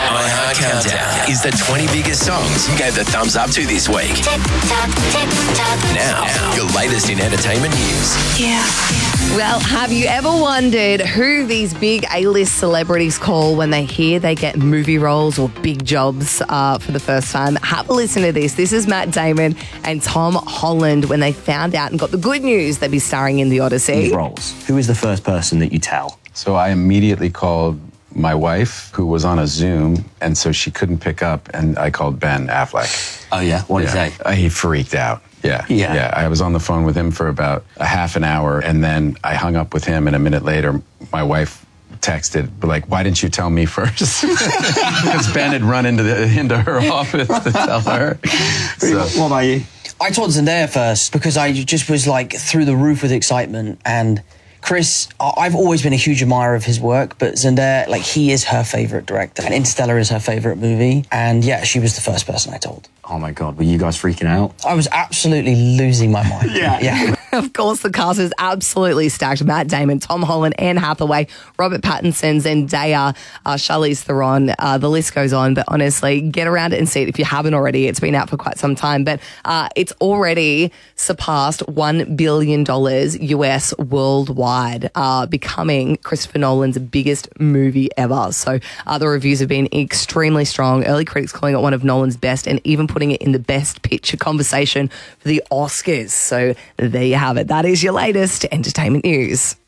iHeart Countdown is the 20 biggest songs you gave the thumbs up to this week. Now, your latest in entertainment news. Well, have you ever wondered who these big A-list celebrities call when they hear they get movie roles or big jobs for the first time? Have a listen to this. This is Matt Damon and Tom Holland when they found out and got the good news they'd be starring in The Odyssey. Roles. Who is the first person that you tell? So I immediately called my wife, who was on a Zoom, and so she couldn't pick up, and I called Ben Affleck. Oh, yeah? What did he say? He freaked out. Yeah. I was on the phone with him for about a half an hour, and then I hung up with him, and a minute later, my wife texted, like, why didn't you tell me first? Because Ben had run into her office to tell her. So, what about you? I told Zendaya first because I just was like through the roof with excitement. And Chris, I've always been a huge admirer of his work, but Zendaya, like, he is her favorite director, and Interstellar is her favorite movie. And yeah, she was the first person I told. Oh my God, were you guys freaking out? I was absolutely losing my mind. Yeah. Of course, the cast is absolutely stacked. Matt Damon, Tom Holland, Anne Hathaway, Robert Pattinson, Zendaya, Charlize Theron. The list goes on. But honestly, get around it and see it if you haven't already. It's been out for quite some time. But it's already surpassed $1 billion US worldwide, becoming Christopher Nolan's biggest movie ever. So the reviews have been extremely strong. Early critics calling it one of Nolan's best and even putting it in the best picture conversation for the Oscars. So there you have it. That is your latest entertainment news.